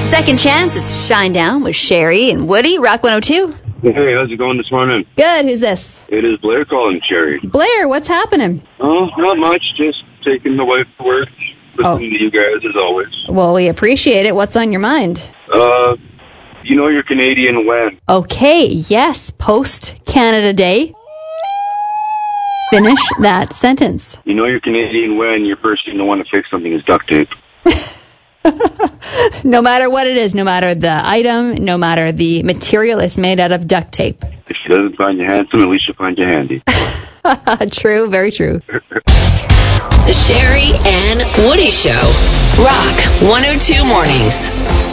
Second Chance, it's Shinedown with Sherry and Woody, Rock 102. Hey, how's it going this morning? Good, who's this? It is Blair calling, Sherry. Blair, what's happening? Oh, not much, just taking the wife to work, listening to you guys as always. Well, we appreciate it. What's on your mind? You know you're Canadian when? Okay, yes, post-Canada Day. Finish that sentence. You know you're Canadian when your first thing to want to fix something is duct tape. No matter what it is, no matter the item, no matter the material, it's made out of duct tape. If she doesn't find you handsome, at least she'll find you handy. True, very true. The Sherry and Woody Show. Rock 102 Mornings.